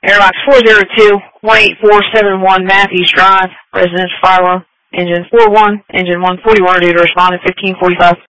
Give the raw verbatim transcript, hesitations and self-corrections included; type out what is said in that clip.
Airbox four zero two, one eight four seven one Matthews Drive, residence fire alarm. Engine four one, engine one forty-one, due to respond at fifteen forty-five.